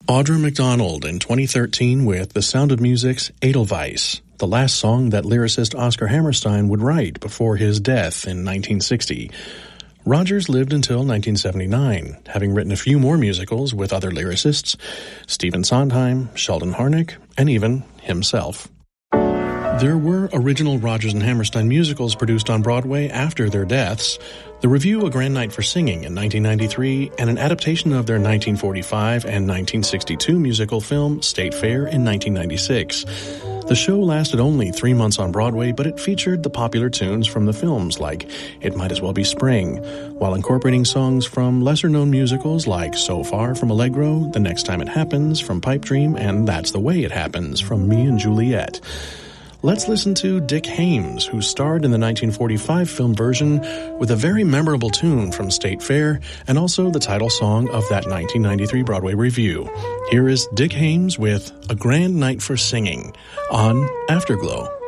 Audra McDonald in 2013 with The Sound of Music's Edelweiss, the last song that lyricist Oscar Hammerstein would write before his death in 1960. Rodgers lived until 1979, having written a few more musicals with other lyricists, Stephen Sondheim, Sheldon Harnick, and even himself. There were original Rodgers and Hammerstein musicals produced on Broadway after their deaths, The Revue, A Grand Night for Singing in 1993, and an adaptation of their 1945 and 1962 musical film State Fair in 1996. The show lasted only 3 months on Broadway, but it featured the popular tunes from the films like It Might As Well Be Spring, while incorporating songs from lesser-known musicals like So Far from Allegro, The Next Time It Happens from Pipe Dream, and That's the Way It Happens from Me and Juliet. Let's listen to Dick Haymes, who starred in the 1945 film version with a very memorable tune from State Fair and also the title song of that 1993 Broadway review. Here is Dick Haymes with A Grand Night for Singing on Afterglow.